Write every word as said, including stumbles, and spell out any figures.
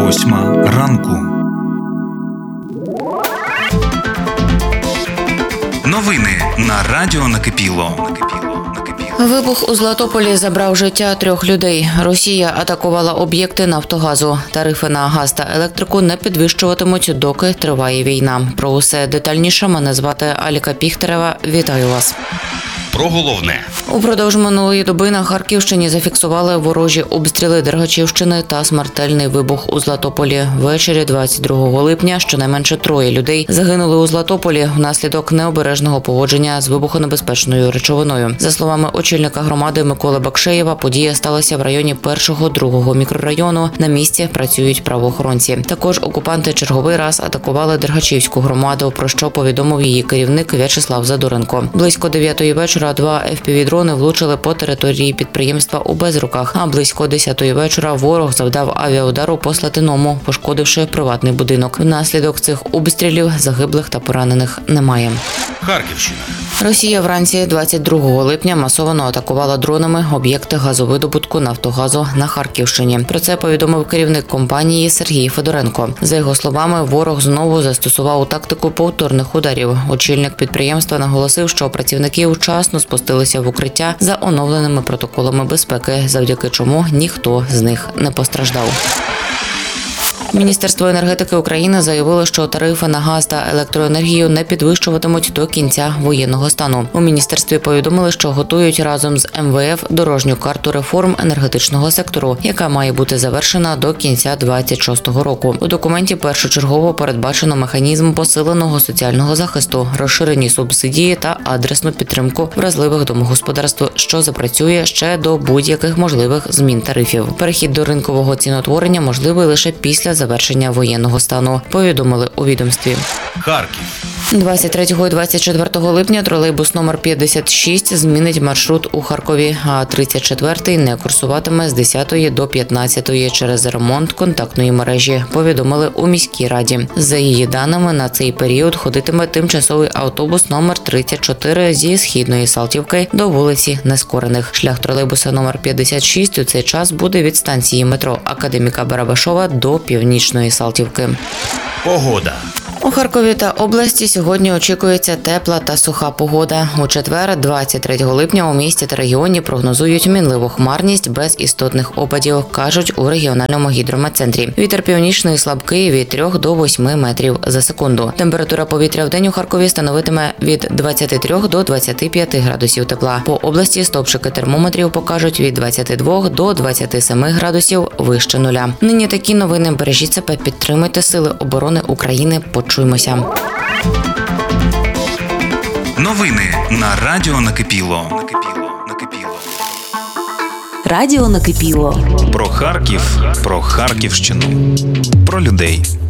Восьма ранку. Новини на радіо Накипіло. Вибух у Златополі забрав життя трьох людей. Росія атакувала об'єкти Нафтогазу. Тарифи на газ та електрику не підвищуватимуть, доки триває війна. Про усе детальніше мене звати Аліка Піхтерева. Вітаю вас. Про головне. Упродовж минулої доби на Харківщині зафіксували ворожі обстріли Дергачівщини та смертельний вибух у Златополі. Ввечері двадцять другого липня щонайменше троє людей загинули у Златополі внаслідок необережного поводження з вибухонебезпечною речовиною. За словами очільника громади Миколи Бакшеєва, подія сталася в районі першого-другого мікрорайону. На місці працюють правоохоронці. Також окупанти черговий раз атакували Дергачівську громаду, про що повідомив її керівник В'ячеслав Задоренко. Близько дев'ятої вечора два еф пі ві-дрони влучили по території підприємства у Безруках, а близько десятої вечора ворог завдав авіаудару по Слатиному, пошкодивши приватний будинок. Внаслідок цих обстрілів загиблих та поранених немає. Харківщина. Росія вранці двадцять другого липня масово атакувала дронами об'єкти газовидобутку Нафтогазу на Харківщині. Про це повідомив керівник компанії Сергій Федоренко. За його словами, ворог знову застосував тактику повторних ударів. Очільник підприємства наголосив, що працівники вчасно спустилися в укриття за оновленими протоколами безпеки, завдяки чому ніхто з них не постраждав. Міністерство енергетики України заявило, що тарифи на газ та електроенергію не підвищуватимуть до кінця воєнного стану. У міністерстві повідомили, що готують разом з ем ве еф дорожню карту реформ енергетичного сектору, яка має бути завершена до кінця двадцять шостого року. У документі першочергово передбачено механізм посиленого соціального захисту, розширені субсидії та адресну підтримку вразливих домогосподарств, що запрацює ще до будь-яких можливих змін тарифів. Перехід до ринкового ціноутворення можливий лише після завершення воєнного стану, повідомили у відомстві. Харків. двадцять третього і двадцять четвертого липня тролейбус номер п'ятдесят шість змінить маршрут у Харкові, а тридцять четвертий не курсуватиме з десятої до п'ятнадцятої через ремонт контактної мережі, повідомили у міській раді. За її даними, на цей період ходитиме тимчасовий автобус номер тридцять чотири зі Східної Салтівки до вулиці Нескорених. Шлях тролейбуса номер п'ятдесят шість у цей час буде від станції метро Академіка Барабашова до Північної Салтівки. Погода. У Харкові та області сьогодні очікується тепла та суха погода. У четвер, двадцять третього липня, у місті та регіоні прогнозують мінливу хмарність без істотних опадів, кажуть у регіональному гідрометцентрі. Вітер північний слабкий від трьох до восьми метрів за секунду. Температура повітря в день у Харкові становитиме від двадцяти трьох до двадцяти п'яти градусів тепла. По області стовпчики термометрів покажуть від двадцяти двох до двадцяти семи градусів вище нуля. Нині такі новини. Бережіть себе, підтримуйте Сили оборони України. Почуємося. Новини на радіо Накипіло. Радіо Накипіло. Про Харків, про Харківщину, про людей.